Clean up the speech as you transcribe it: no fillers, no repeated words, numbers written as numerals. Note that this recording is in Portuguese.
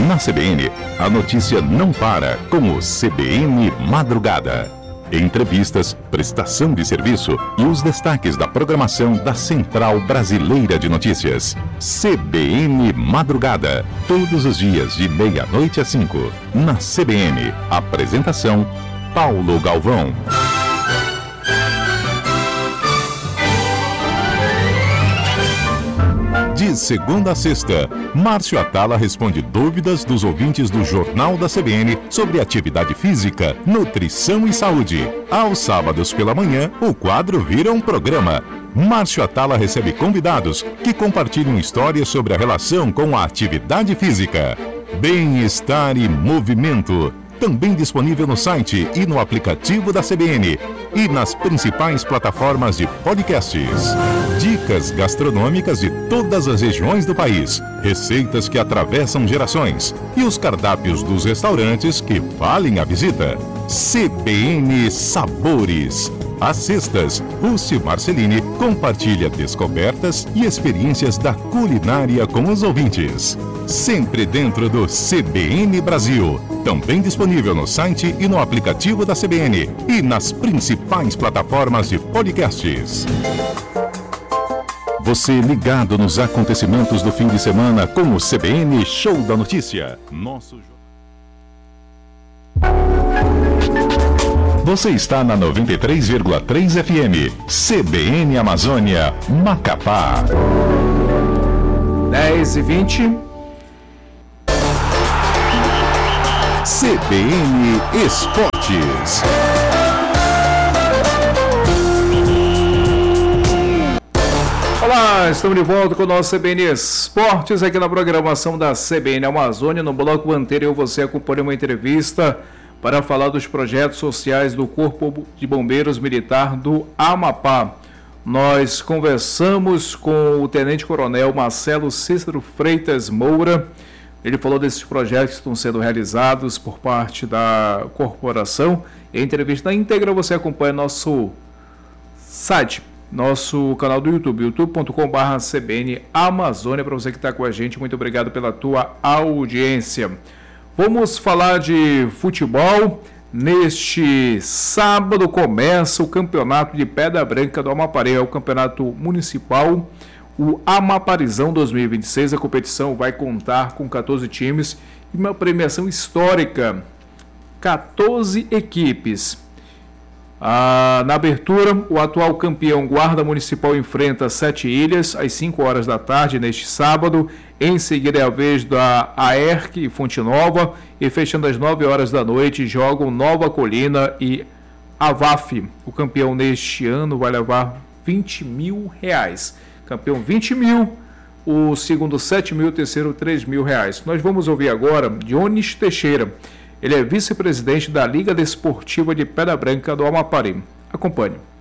Na CBN, a notícia não para com o CBN Madrugada. Entrevistas, prestação de serviço e os destaques da programação da Central Brasileira de Notícias. CBN Madrugada. Todos os dias de 00:30 às 5. Na CBN. Apresentação: Paulo Galvão. De segunda a sexta, Márcio Atala responde dúvidas dos ouvintes do Jornal da CBN sobre atividade física, nutrição e saúde. Aos sábados pela manhã, o quadro vira um programa. Márcio Atala recebe convidados que compartilham histórias sobre a relação com a atividade física. Bem-estar e movimento. Também disponível no site e no aplicativo da CBN e nas principais plataformas de podcasts. Dicas gastronômicas de todas as regiões do país, receitas que atravessam gerações e os cardápios dos restaurantes que valem a visita. CBN Sabores. Às sextas, Rússio Marcelini compartilha descobertas e experiências da culinária com os ouvintes. Sempre dentro do CBN Brasil. Também disponível no site e no aplicativo da CBN e nas principais plataformas de podcasts. Você ligado nos acontecimentos do fim de semana com o CBN Show da Notícia. Você está na 93,3 FM. CBN Amazônia, Macapá. 10h20. CBN Esportes. Olá, estamos de volta com o nosso CBN Esportes aqui na programação da CBN Amazônia. No bloco anterior você acompanhou uma entrevista para falar dos projetos sociais do Corpo de Bombeiros Militar do Amapá. Nós conversamos com o Tenente-Coronel Marcelo Cícero Freitas Moura. Ele falou desses projetos que estão sendo realizados por parte da corporação. E a entrevista na íntegra você acompanha no nosso site, nosso canal do YouTube, youtube.com/CBN Amazônia. Para você que está com a gente, muito obrigado pela tua audiência. Vamos falar de futebol. Neste sábado começa o Campeonato de Pedra Branca do Amaparé, é o Campeonato Municipal, o Amaparizão 2026. A competição vai contar com 14 times e uma premiação histórica, 14 equipes. Na abertura, o atual campeão Guarda Municipal enfrenta 7 Ilhas às 5 horas da tarde neste sábado. Em seguida é a vez da AERC e Fonte Nova, e fechando às 9 horas da noite jogam Nova Colina e Avaf. O campeão neste ano vai levar R$20 mil. Campeão 20 mil, o segundo 7 mil, o terceiro 3 mil reais. Nós vamos ouvir agora Dionis Teixeira. Ele é vice-presidente da Liga Desportiva de Pedra Branca do Amaparé. Acompanhe.